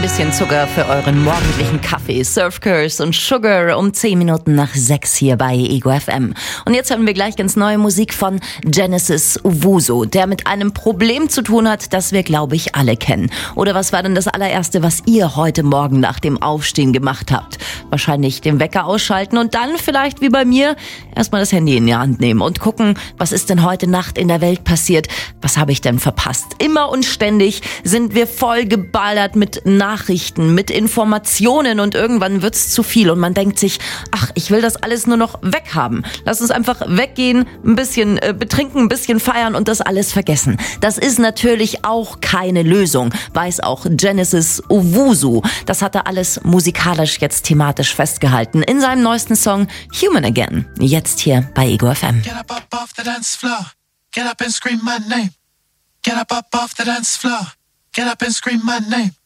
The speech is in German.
bisschen Zucker für euren morgendlichen Kaffee. Surf Curse und Sugar um 10 Minuten nach 6 hier bei Ego FM. Und jetzt hören wir gleich ganz neue Musik von Genesis Owusu, der mit einem Problem zu tun hat, das wir, glaube ich, alle kennen. Oder was war denn das allererste, was ihr heute Morgen nach dem Aufstehen gemacht habt? Wahrscheinlich den Wecker ausschalten und dann vielleicht wie bei mir erstmal das Handy in die Hand nehmen und gucken, was ist denn heute Nacht in der Welt passiert? Was habe ich denn verpasst? Immer und ständig sind wir voll geballert mit Nachrichten, mit Informationen und irgendwann wird's zu viel und man denkt sich, ach, ich will das alles nur noch weghaben. Lass uns einfach weggehen, ein bisschen betrinken, ein bisschen feiern und das alles vergessen. Das ist natürlich auch keine Lösung, weiß auch Genesis Owusu. Das hat er alles musikalisch jetzt thematisch festgehalten in seinem neuesten Song Human Again. Jetzt hier bei Ego FM. Get up off the dance floor. Get up and scream my name. Get up off the dance floor. Get up and scream my name.